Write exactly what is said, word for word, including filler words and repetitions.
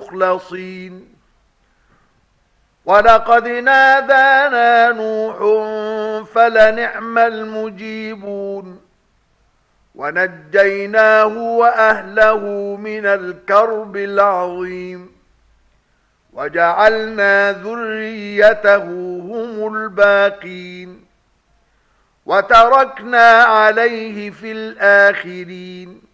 المخلصين ولقد نادانا نوح فلنعم المجيبون ونجيناه وأهله من الكرب العظيم وجعلنا ذريته هم الباقين وتركنا عليه في الآخرين